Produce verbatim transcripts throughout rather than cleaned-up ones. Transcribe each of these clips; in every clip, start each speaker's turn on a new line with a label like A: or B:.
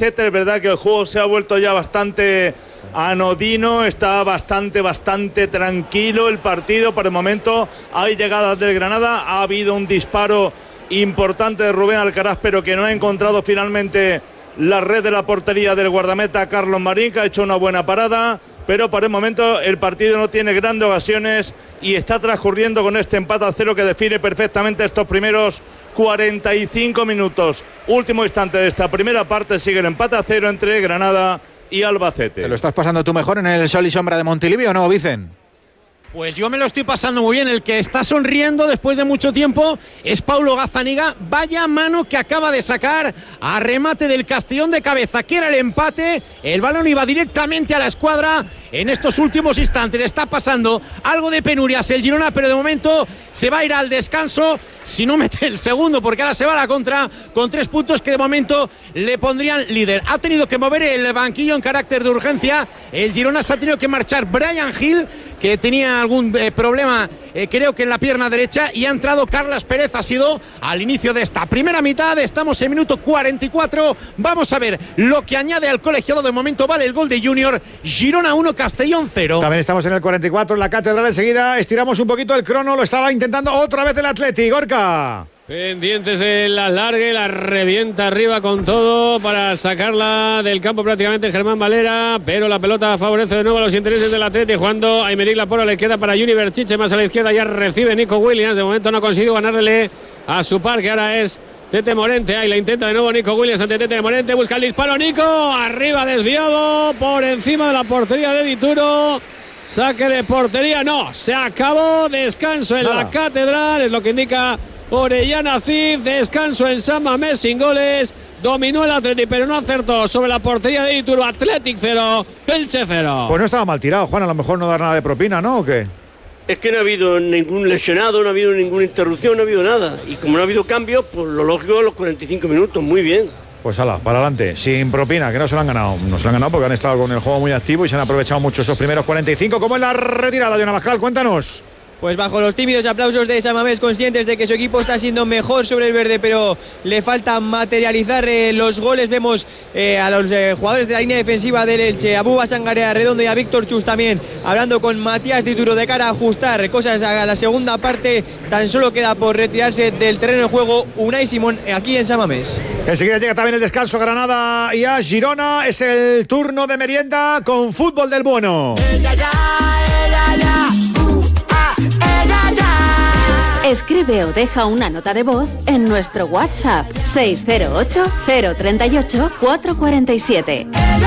A: Albacete. Es verdad que el juego se ha vuelto ya bastante anodino, está bastante, bastante tranquilo el partido. Por el momento hay llegadas del Granada, ha habido un disparo importante de Rubén Alcaraz, pero que no ha encontrado finalmente la red de la portería del guardameta Carlos Marín, que ha hecho una buena parada, pero por el momento el partido no tiene grandes ocasiones y está transcurriendo con este empate a cero que define perfectamente estos primeros cuarenta y cinco minutos. Último instante de esta primera parte, sigue el empate a cero entre Granada y Albacete.
B: ¿Te lo estás pasando tú mejor en el sol y sombra de Montilivi o no, Vicen?
C: Pues yo me lo estoy pasando muy bien. El que está sonriendo después de mucho tiempo es Paulo Gazzaniga. Vaya mano que acaba de sacar a remate del Castellón de cabeza, que era el empate. El balón iba directamente a la escuadra. En estos últimos instantes le está pasando algo de penurias el Girona, pero de momento se va a ir al descanso si no mete el segundo, porque ahora se va a la contra con tres puntos que de momento le pondrían líder. Ha tenido que mover el banquillo en carácter de urgencia. El Girona se ha tenido que marchar Brian Hill, que tenía algún eh, problema, eh, creo que en la pierna derecha, y ha entrado Carlas Pérez. Ha sido al inicio de esta primera mitad. Estamos en minuto cuarenta y cuatro. Vamos a ver lo que añade al colegiado. De momento vale el gol de Junior. Girona uno, Castellón cero.
B: También estamos en el cuarenta y cuatro, en la Catedral. Enseguida estiramos un poquito el crono. Lo estaba intentando otra vez el Atleti. Gorka.
D: Pendientes de la largue, la revienta arriba con todo para sacarla del campo prácticamente Germán Valera, pero la pelota favorece de nuevo a los intereses del Atleti, jugando Aymeric Laporte a la izquierda para Juni Berchiche, más a la izquierda ya recibe Nico Williams. De momento no ha conseguido ganarle a su par, que ahora es Tete Morente. Ahí la intenta de nuevo Nico Williams ante Tete Morente, busca el disparo Nico, arriba desviado por encima de la portería de Dituro. Saque de portería, no, se acabó. Descanso en Nada. La Catedral, es lo que indica Orellana Cid. Descanso en San Mamés sin goles. Dominó el Atleti, pero no acertó sobre la portería de Dituro. Athletic cero, Elche cero.
B: Pues no estaba mal tirado, Juan. A lo mejor no dar nada de propina, ¿no? ¿O qué?
E: Es que no ha habido ningún lesionado, no ha habido ninguna interrupción, no ha habido nada. Y como no ha habido cambios, pues lo lógico es los cuarenta y cinco minutos. Muy bien.
B: Pues ala, para adelante, sin propina, que no se lo han ganado. No se lo han ganado porque han estado con el juego muy activo y se han aprovechado mucho esos primeros cuarenta y cinco. ¿Cómo es la retirada, Joan Abascal? Cuéntanos.
F: Pues bajo los tímidos aplausos de San Mamés, conscientes de que su equipo está siendo mejor sobre el verde, pero le falta materializar eh, los goles. Vemos eh, a los eh, jugadores de la línea defensiva del Elche, a Buba Sangarea Redondo y a Víctor Chus también, hablando con Matías Dituro de cara a ajustar cosas a la segunda parte. Tan solo queda por retirarse del terreno de juego Unai Simón aquí en San Mamés.
B: Enseguida llega también el descanso Granada y a Girona. Es el turno de merienda con fútbol del bueno.
G: Ella ya, ella ya. Escribe o deja una nota de voz en nuestro WhatsApp seis cero ocho, cero tres ocho, cuatro cuatro siete.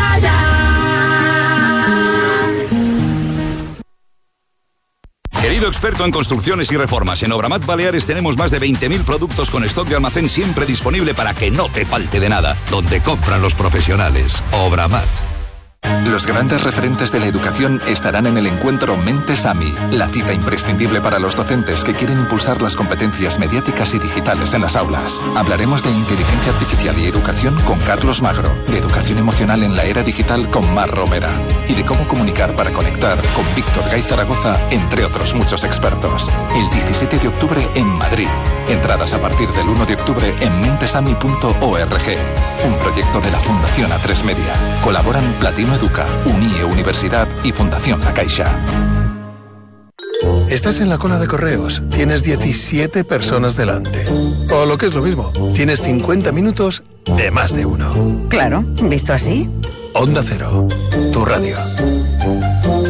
H: Querido experto en construcciones y reformas, en Obramat Baleares tenemos más de veinte mil productos con stock de almacén siempre disponible para que no te falte de nada. Donde compran los profesionales. Obramat.
I: Los grandes referentes de la educación estarán en el encuentro Mentes AMI, la cita imprescindible para los docentes que quieren impulsar las competencias mediáticas y digitales en las aulas. Hablaremos de inteligencia artificial y educación con Carlos Magro, de educación emocional en la era digital con Mar Romera y de cómo comunicar para conectar con Víctor Gay Zaragoza, entre otros muchos expertos. El diecisiete de octubre en Madrid. Entradas a partir del uno de octubre en mentesami punto org. Un proyecto de la Fundación A tres Media. Colaboran Platino Educa, Unie Universidad y Fundación La Caixa.
J: Estás en la cola de correos, tienes diecisiete personas delante. O lo que es lo mismo, tienes cincuenta minutos de más de uno.
K: Claro, visto así.
J: Onda Cero, tu radio.